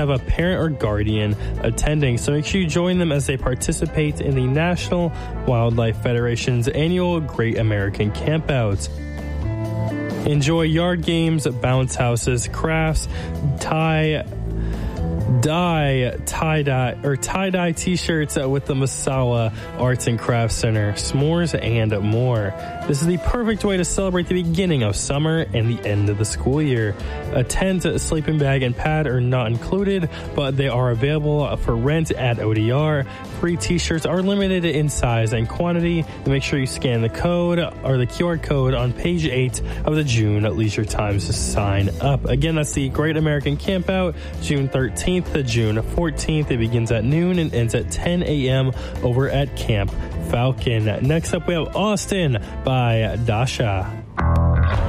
have a parent or guardian attending, so make sure you join them as they participate in the National Wildlife Federation's annual Great American Campout. Enjoy yard games, bounce houses, crafts, tie-dye t-shirts with the Masawa Arts and Crafts Center, s'mores, and more. This is the perfect way to celebrate the beginning of summer and the end of the school year. A tent, sleeping bag, and pad are not included, but they are available for rent at ODR. Free t-shirts are limited in size and quantity. Make sure you scan the code or the QR code on page 8 of the June Leisure Times to sign up. Again, that's the Great American Campout, June 13th to June 14th. It begins at noon and ends at 10 a.m. over at Camp Falcon. Next up, we have Austin by Dasha.